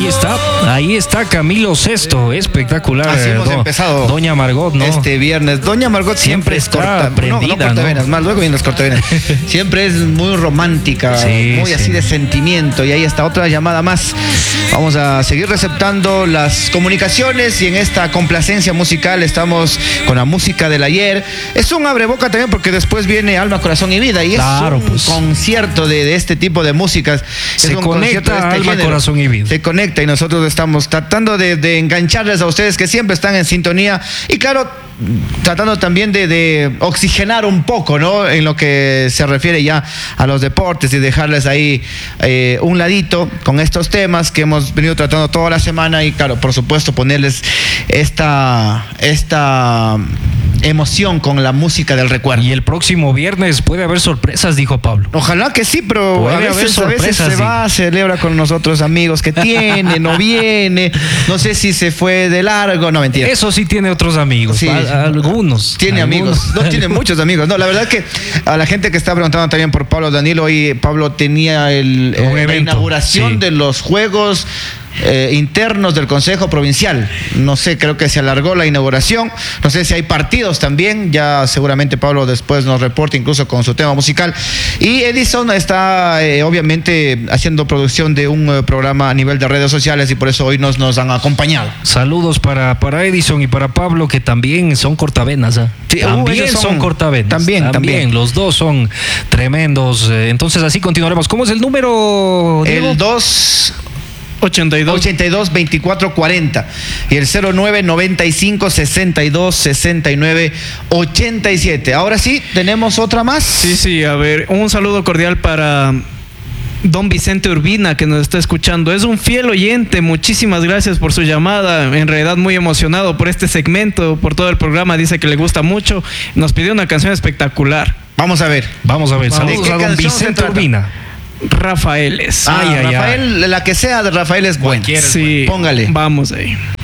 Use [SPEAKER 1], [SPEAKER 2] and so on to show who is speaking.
[SPEAKER 1] Ahí está Camilo Sesto, espectacular.
[SPEAKER 2] Así hemos empezado.
[SPEAKER 1] Doña Margot, ¿no?
[SPEAKER 2] Este viernes. Doña Margot siempre es
[SPEAKER 1] prendida,
[SPEAKER 2] no cortavenas, más luego vienen las cortavenas. Siempre es muy romántica, muy así de sentimiento. Y ahí está otra llamada más. Vamos a seguir receptando las comunicaciones y en esta complacencia musical estamos con la música del ayer. Es un abreboca también porque después viene Alma, Corazón y Vida y
[SPEAKER 1] claro,
[SPEAKER 2] es un concierto de este tipo de músicas.
[SPEAKER 1] Se conecta Alma, Corazón y Vida.
[SPEAKER 2] Se conecta y nosotros estamos tratando de engancharles a ustedes que siempre están en sintonía y claro, tratando también de oxigenar un poco, ¿no? En lo que se refiere ya a los deportes y dejarles ahí un ladito con estos temas que hemos venido tratando toda la semana y claro, por supuesto ponerles esta emoción con la música del recuerdo.
[SPEAKER 1] Y el próximo viernes puede haber sorpresas, dijo Pablo.
[SPEAKER 2] Ojalá que sí, pero a veces se va, celebra con nosotros amigos que tiene, no viene, no sé si se fue de largo, no, mentira.
[SPEAKER 1] Eso sí tiene otros amigos,
[SPEAKER 2] sí,
[SPEAKER 1] algunos.
[SPEAKER 2] Tiene amigos, no tiene muchos amigos. No, la verdad que a la gente que está preguntando también por Pablo Danilo, hoy Pablo tenía la inauguración de los Juegos internos del Consejo Provincial. No sé, creo que se alargó la inauguración. No sé si hay partidos también. Ya seguramente Pablo después nos reporta incluso con su tema musical. Y Edison está obviamente haciendo producción de un programa a nivel de redes sociales y por eso hoy nos han acompañado.
[SPEAKER 1] Saludos para Edison y para Pablo que también son cortavenas.
[SPEAKER 2] Sí,
[SPEAKER 1] también son cortavenas. También. Los dos son tremendos. Entonces así continuaremos. ¿Cómo es el número, Diego?
[SPEAKER 2] El 82 24 40 y el 09 95 62 69 87. Ahora sí, tenemos otra más.
[SPEAKER 3] Sí, a ver, un saludo cordial para don Vicente Urbina que nos está escuchando. Es un fiel oyente, muchísimas gracias por su llamada. En realidad muy emocionado por este segmento, por todo el programa, dice que le gusta mucho. Nos pidió una canción espectacular.
[SPEAKER 2] Vamos a ver.
[SPEAKER 1] Saludos a don Vicente Urbina.
[SPEAKER 3] Rafaeles.
[SPEAKER 2] Rafael, la que sea de Rafael es buena.
[SPEAKER 3] Sí,
[SPEAKER 2] póngale.
[SPEAKER 3] Vamos ahí.